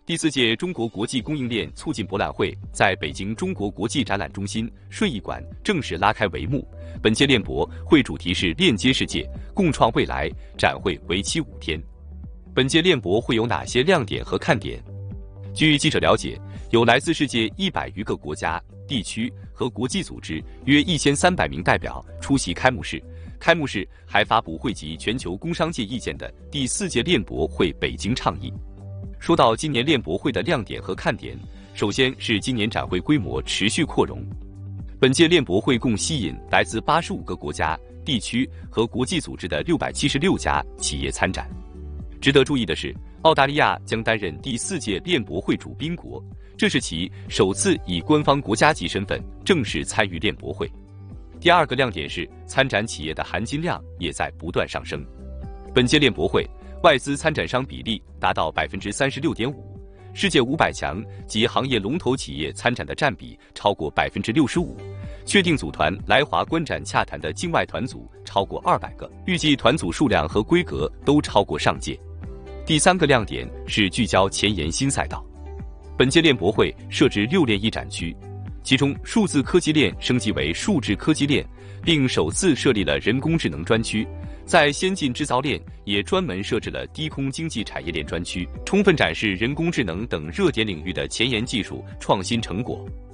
第4届中国国际供应链促进博览会在北京中国国际展览中心顺义馆正式拉开帷幕。本届链博会主题是链接世界，共创未来，展会为期5天。本届链博会有哪些亮点和看点？据记者了解，有来自世界100余个国家、地区和国际组织约1300名代表出席开幕式。开幕式还发布汇集全球工商界意见的第4届链博会北京倡议。说到今年链博会的亮点和看点，首先是今年展会规模持续扩容。本届链博会共吸引来自85个国家、地区和国际组织的676家企业参展。值得注意的是，澳大利亚将担任第4届链博会主宾国，这是其首次以官方国家级身份正式参与链博会。第2个亮点是参展企业的含金量也在不断上升。本届链博会外资参展商比例达到 36.5%， 世界500强及行业龙头企业参展的占比超过 65%， 确定组团来华观展洽谈的境外团组超过200个，预计团组数量和规格都超过上届。第3个亮点是聚焦前沿新赛道。本届链博会设置6链一展区，其中数字科技链升级为数智科技链，并首次设立了人工智能专区。在先进制造链也专门设置了低空经济产业链专区，充分展示人工智能等热点领域的前沿技术创新成果。